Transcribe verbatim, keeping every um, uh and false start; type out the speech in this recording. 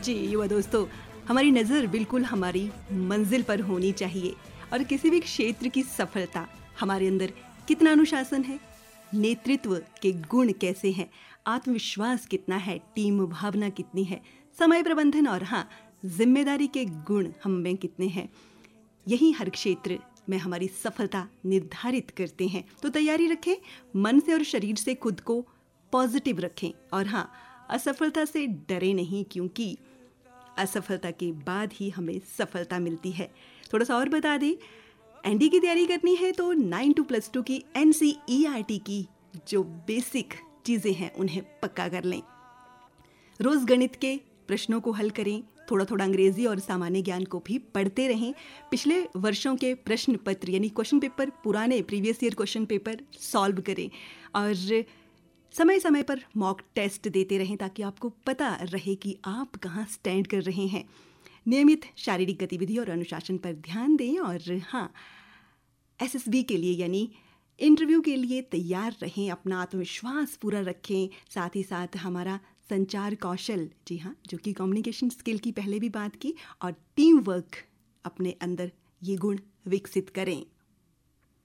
जी युवा दोस्तों, हमारी नज़र बिल्कुल हमारी मंजिल पर होनी चाहिए और किसी भी क्षेत्र की सफलता हमारे अंदर कितना अनुशासन है, नेतृत्व के गुण कैसे हैं, आत्मविश्वास कितना है, टीम भावना कितनी है, समय प्रबंधन और हाँ जिम्मेदारी के गुण हम में कितने हैं, यही हर क्षेत्र में हमारी सफलता निर्धारित करते हैं। तो तैयारी रखें, मन से और शरीर से खुद को पॉजिटिव रखें और हाँ असफलता से डरे नहीं, क्योंकि असफलता के बाद ही हमें सफलता मिलती है। थोड़ा सा और बता दें, एनडी की तैयारी करनी है तो नाइन टू प्लस टू की एनसीईआरटी की जो बेसिक चीज़ें हैं उन्हें पक्का कर लें। रोज़ गणित के प्रश्नों को हल करें, थोड़ा थोड़ा अंग्रेजी और सामान्य ज्ञान को भी पढ़ते रहें। पिछले वर्षों के प्रश्न पत्र यानी क्वेश्चन पेपर, पुराने previous year question paper solve करें और समय समय पर मॉक टेस्ट देते रहें ताकि आपको पता रहे कि आप कहाँ स्टैंड कर रहे हैं। नियमित शारीरिक गतिविधि और अनुशासन पर ध्यान दें और हाँ एसएसबी के लिए यानी इंटरव्यू के लिए तैयार रहें, अपना आत्मविश्वास पूरा रखें, साथ ही साथ हमारा संचार कौशल, जी हाँ, जो कि कम्युनिकेशन स्किल की पहले भी बात की, और टीम वर्क अपने अंदर ये गुण विकसित करें।